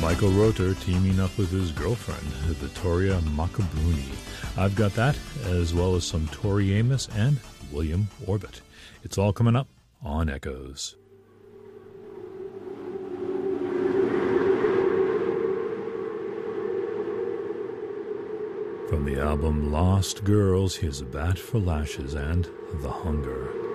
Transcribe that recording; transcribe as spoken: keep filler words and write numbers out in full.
Michael Roter teaming up with his girlfriend, Vittoria Macabuni. I've got that, as well as some Tori Amos and William Orbit. It's all coming up on Echoes. From the album Lost Girls, here's A Bat for Lashes and The Hunger.